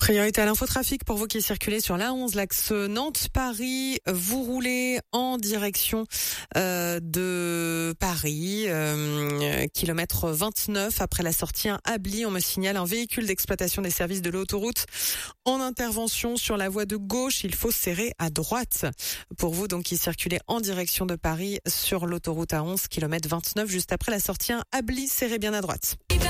Priorité à l'infotrafic pour vous qui circulez sur l'A11, l'axe Nantes-Paris. Vous roulez en direction de Paris, kilomètre 29 après la sortie à Ably. On me signale un véhicule d'exploitation des services de l'autoroute en intervention sur la voie de gauche. Il faut serrer à droite. Pour vous donc qui circulez en direction de Paris sur l'autoroute A11, kilomètre 29 juste après la sortie à Ably, serrez bien à droite.